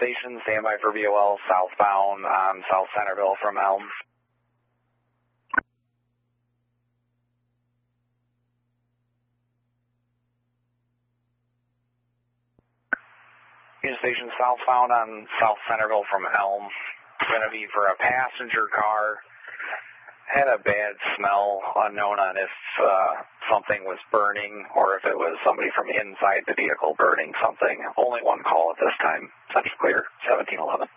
Station, standby for VOL, southbound on South Centerville from Elm. Union Station, southbound on South Centerville from Elm. Going to be for a passenger car. Had a bad smell, unknown on if something was burning or if it was somebody from inside the vehicle burning something. Only one call at this time. Central clear, 1711.